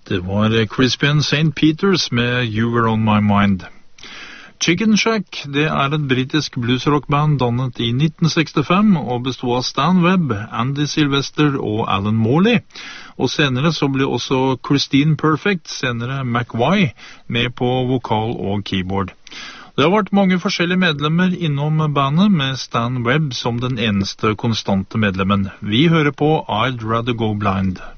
Det var Crispian St. Peters med You Were On My Mind. Chicken Shack, det et britisk bluesrockband dannet i 1965 og bestod av Stan Webb, Andy Sylvester og Alan Morley. Og senere så ble også Christine Perfect, senere McY, med på vokal og keyboard. Det har vært mange forskjellige medlemmer innom bandet, med Stan Webb som den eneste konstante medlemmen. Vi hører på I'd Rather Go Blind.